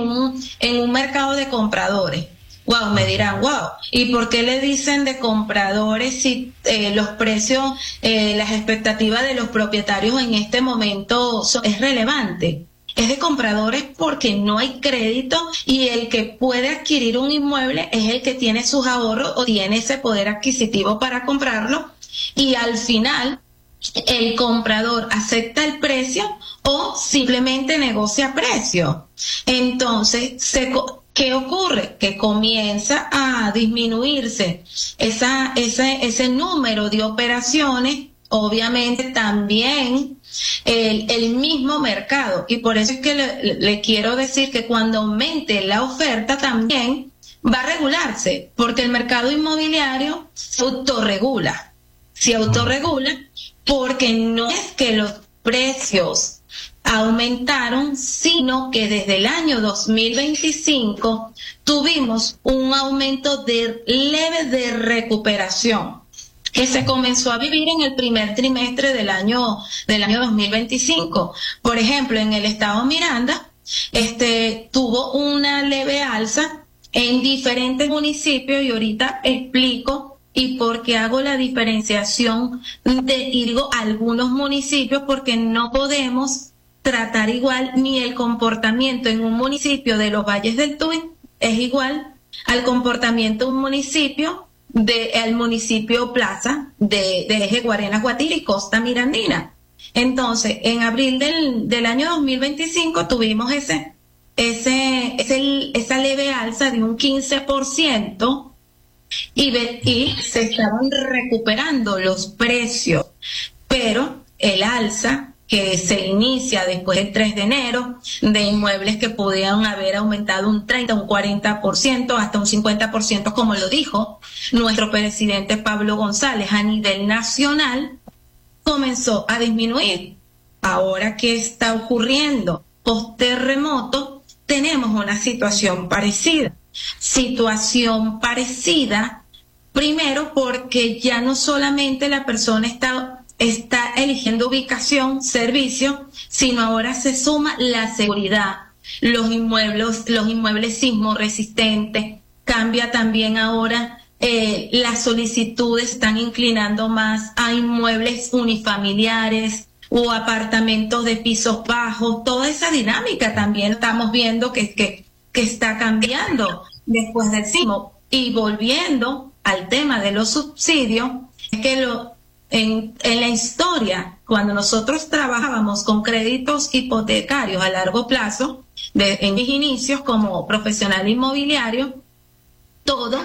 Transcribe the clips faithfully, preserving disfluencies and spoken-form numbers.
un, en un mercado de compradores. Wow, me dirán, wow, ¿y por qué le dicen de compradores si eh, los precios, eh, las expectativas de los propietarios en este momento son, es relevante? Es de compradores porque no hay crédito y el que puede adquirir un inmueble es el que tiene sus ahorros o tiene ese poder adquisitivo para comprarlo, y al final el comprador acepta el precio o simplemente negocia precio. Entonces, se, ¿qué ocurre? Que comienza a disminuirse esa, ese, ese número de operaciones, obviamente también el, el mismo mercado. Y por eso es que le, le quiero decir que cuando aumente la oferta también va a regularse, porque el mercado inmobiliario se autorregula. Se autorregula porque no es que los precios aumentaron, sino que desde el año dos mil veinticinco tuvimos un aumento de leve de recuperación que se comenzó a vivir en el primer trimestre del año del año dos mil veinticinco. Por ejemplo, en el estado Miranda, este tuvo una leve alza en diferentes municipios, y ahorita explico y por qué hago la diferenciación de, y digo algunos municipios, porque no podemos tratar igual, ni el comportamiento en un municipio de los Valles del Tuy es igual al comportamiento de un municipio de el municipio Plaza de, de Eje Guarenas Guatire y Costa Mirandina. Entonces, en abril del, del año dos mil veinticinco tuvimos ese, ese, ese, esa leve alza de un quince por ciento y, ve, y se estaban recuperando los precios, pero el alza que se inicia después del tres de enero, de inmuebles que podían haber aumentado un treinta, un cuarenta por ciento, hasta un cincuenta por ciento, como lo dijo nuestro presidente Pablo González, a nivel nacional, comenzó a disminuir. Ahora, ¿qué está ocurriendo? Post terremoto tenemos una situación parecida. Situación parecida, primero porque ya no solamente la persona está está eligiendo ubicación, servicio, sino ahora se suma la seguridad, los inmuebles, los inmuebles sismo resistentes, cambia también ahora, eh, las solicitudes están inclinando más a inmuebles unifamiliares o apartamentos de pisos bajos. Toda esa dinámica también estamos viendo que, que, que está cambiando después del sismo. Y volviendo al tema de los subsidios, es que lo En, en la historia, cuando nosotros trabajábamos con créditos hipotecarios a largo plazo, de, en mis inicios como profesional inmobiliario, todo,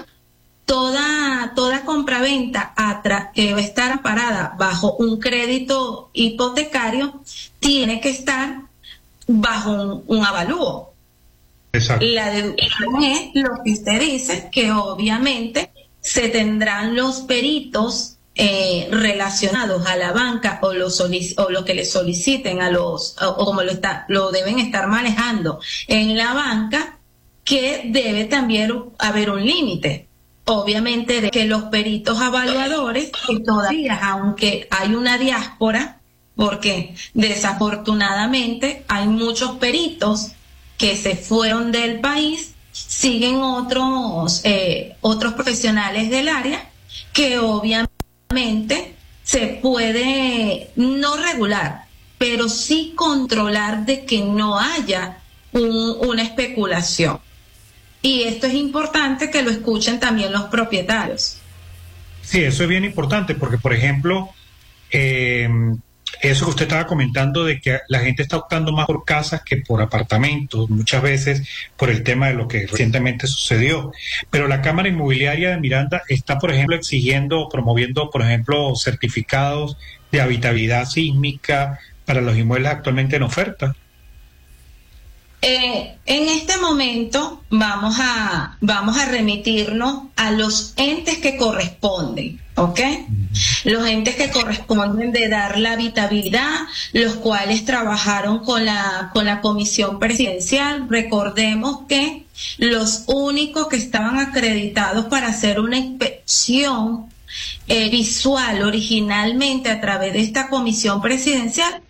toda, toda compraventa atra, que va a estar amparada bajo un crédito hipotecario tiene que estar bajo un, un avalúo. Exacto. La deducción es lo que usted dice, que obviamente se tendrán los peritos Eh, relacionados a la banca o lo, o lo que le soliciten a los o, o como lo está lo deben estar manejando en la banca, que debe también haber un límite, obviamente, de que los peritos evaluadores, que todavía, aunque hay una diáspora, porque desafortunadamente hay muchos peritos que se fueron del país, siguen otros eh, otros profesionales del área que obviamente se puede no regular, pero sí controlar de que no haya un, una especulación. Y esto es importante que lo escuchen también los propietarios. Sí, eso es bien importante porque, por ejemplo, eh, eso que usted estaba comentando de que la gente está optando más por casas que por apartamentos, muchas veces por el tema de lo que recientemente sucedió. Pero la Cámara Inmobiliaria de Miranda está, por ejemplo, exigiendo, promoviendo, por ejemplo, certificados de habitabilidad sísmica para los inmuebles actualmente en oferta. Eh, en este momento vamos a vamos a remitirnos a los entes que corresponden, ¿ok? Los entes que corresponden de dar la habitabilidad, los cuales trabajaron con la con la comisión presidencial. Recordemos que los únicos que estaban acreditados para hacer una inspección eh, visual originalmente a través de esta comisión presidencial